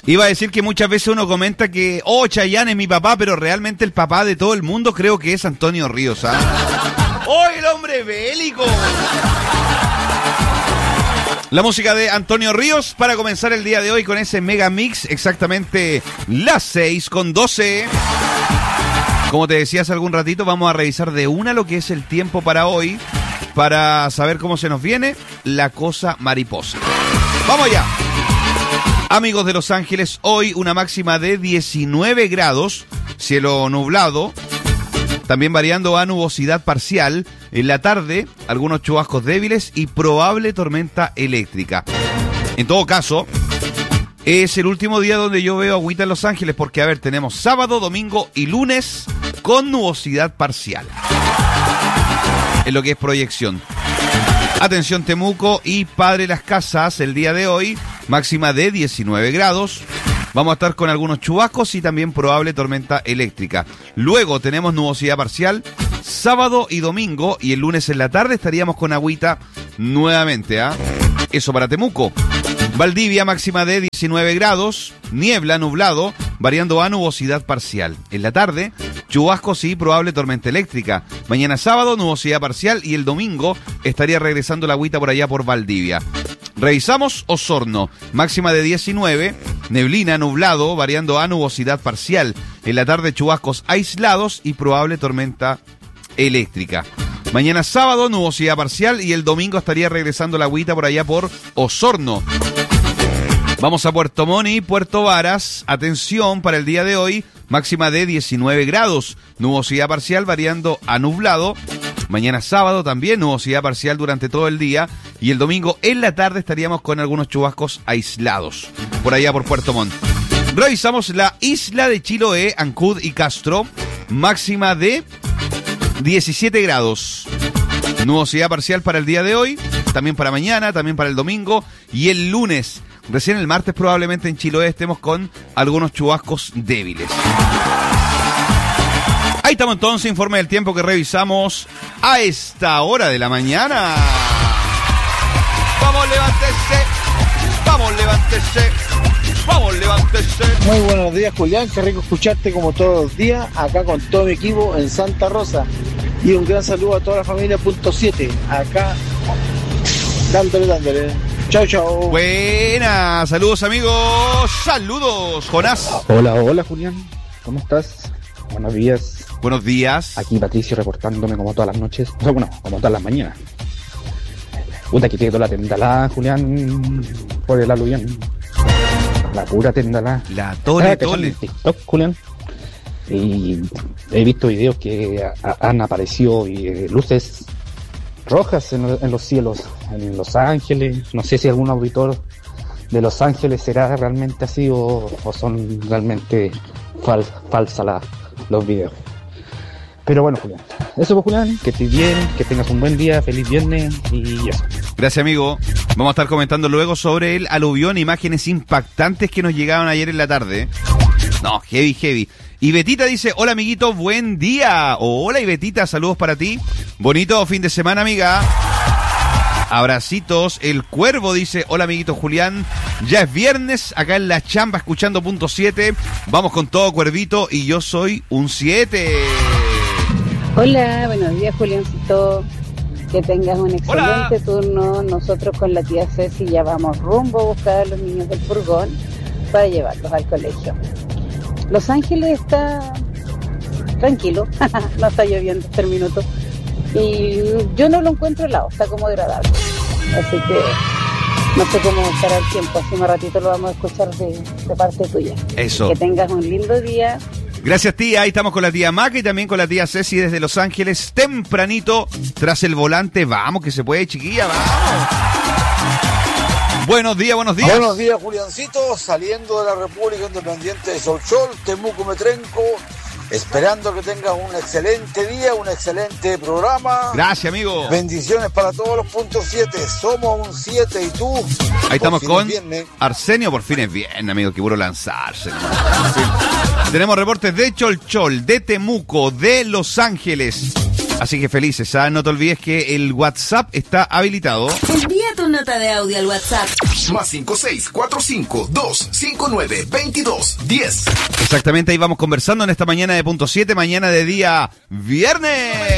Iba a decir que muchas veces uno comenta que, Chayanne es mi papá, pero realmente el papá de todo el mundo creo que es Antonio Ríos, ¿ah? ¡Oh, el hombre bélico! La música de Antonio Ríos para comenzar el día de hoy con ese mega mix, exactamente las 6:12. Como te decía hace algún ratito, vamos a revisar de una lo que es el tiempo para hoy, para saber cómo se nos viene la cosa mariposa. ¡Vamos allá! Amigos de Los Ángeles, hoy una máxima de 19 grados, cielo nublado, también variando a nubosidad parcial. En la tarde, algunos chubascos débiles y probable tormenta eléctrica. En todo caso, es el último día donde yo veo agüita en Los Ángeles, porque, a ver, tenemos sábado, domingo y lunes con nubosidad parcial. En lo que es proyección. Atención Temuco y Padre Las Casas, el día de hoy, máxima de 19 grados. Vamos a estar con algunos chubascos y también probable tormenta eléctrica. Luego tenemos nubosidad parcial, sábado y domingo, y el lunes en la tarde estaríamos con agüita nuevamente, ¿ah? Eso para Temuco. Valdivia, máxima de 19 grados, niebla, nublado, variando a nubosidad parcial. En la tarde, chubascos y probable tormenta eléctrica. Mañana sábado, nubosidad parcial, y el domingo estaría regresando la agüita por allá por Valdivia. Revisamos Osorno, máxima de 19, neblina, nublado, variando a nubosidad parcial. En la tarde, chubascos aislados y probable tormenta eléctrica. Mañana sábado, nubosidad parcial, y el domingo estaría regresando la agüita por allá por Osorno. Vamos a Puerto Montt y Puerto Varas. Atención para el día de hoy, máxima de 19 grados, nubosidad parcial variando a nublado. Mañana sábado también nubosidad parcial durante todo el día, y el domingo en la tarde estaríamos con algunos chubascos aislados por allá por Puerto Montt. Revisamos la isla de Chiloé, Ancud y Castro, máxima de 17 grados. Nubosidad parcial para el día de hoy, también para mañana, también para el domingo y el lunes. Recién el martes probablemente en Chiloé estemos con algunos chubascos débiles. Ahí estamos entonces, informe del tiempo que revisamos a esta hora de la mañana. Vamos, levántese. Vamos, levántese. Vamos, levántese. Muy buenos días, Julián. Qué rico escucharte como todos los días, acá con todo mi equipo en Santa Rosa. Y un gran saludo a toda la familia Punto 7, acá dándole. Chao, chao. Buenas, saludos amigos. Saludos, Jonás. Hola, Julián. ¿Cómo estás? Buenos días. Buenos días. Aquí Patricio reportándome como todas las noches. O sea, bueno, como todas las mañanas. Puta, que tiene toda la tendalá, Julián, por el aluvión. La pura tendalá. La tole. TikTok, Julián. Y he visto videos que han aparecido luces rojas en los cielos, en Los Ángeles. No sé si algún auditor de Los Ángeles será realmente así o son realmente falsas los videos. Pero bueno, Julián, eso pues, Julián, que estés bien, que tengas un buen día, feliz viernes y eso. Gracias, amigo. Vamos a estar comentando luego sobre el aluvión, imágenes impactantes que nos llegaron ayer en la tarde. No, heavy. Y Betita dice, hola amiguito, buen día. Hola y Betita, saludos para ti. Bonito fin de semana, amiga. Abracitos. El Cuervo dice, hola amiguito Julián, ya es viernes, acá en la chamba escuchando Punto 7. Vamos con todo, Cuervito, y yo soy un 7. Hola, buenos días Juliancito. Que tengas un excelente turno. Nosotros con la tía Ceci ya vamos rumbo a buscar a los niños del furgón para llevarlos al colegio. Los Ángeles está tranquilo, no está lloviendo este minuto. Y yo no lo encuentro helado, está como agradable. Así que no sé cómo estará el tiempo, así más ratito lo vamos a escuchar de parte tuya. Eso. Que tengas un lindo día. Gracias, tía. Ahí estamos con la tía Maca y también con la tía Ceci desde Los Ángeles, tempranito, tras el volante. Vamos, que se puede, chiquilla, vamos. Buenos días. Buenos días, Juliancito. Saliendo de la República Independiente de Solchol, Temuco Metrenco. Esperando que tengas un excelente día, un excelente programa. Gracias, amigo. Bendiciones para todos los Puntos 7. Somos un 7 y tú. Ahí estamos con Arsenio. Por fin es bien, amigo. Que puro lanzarse. Tenemos reportes de Cholchol, de Temuco, de Los Ángeles. Así que felices, ¿ah? No te olvides que el WhatsApp está habilitado. Envía tu tu nota de audio al WhatsApp. Más 5645-259-2210. Exactamente, ahí vamos conversando en esta mañana de punto 7, mañana de día viernes.